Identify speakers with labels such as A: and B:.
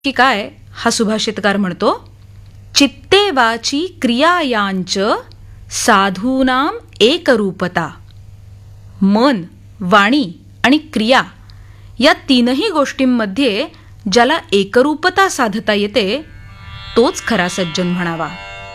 A: की काय हा सुभाषितकार म्हणतो, चित्ते वाची क्रियायांच साधूनाम एकरूपता. मन, वाणी आणि क्रिया या तीनही गोष्टींमध्ये ज्याला एकरूपता साधता येते तोच खरा सज्जन म्हणावा.